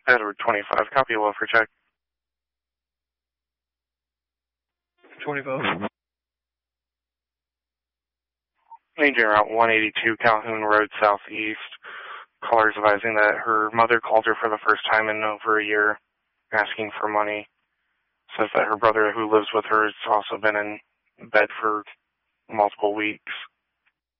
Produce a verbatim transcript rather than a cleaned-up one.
Edward twenty-five, copy a welfare check. twenty-five. Agent Route one eighty-two, Calhoun Road, Southeast. Caller's advising that her mother called her for the first time in over a year, asking for money. Says that her brother who lives with her has also been in bed for multiple weeks.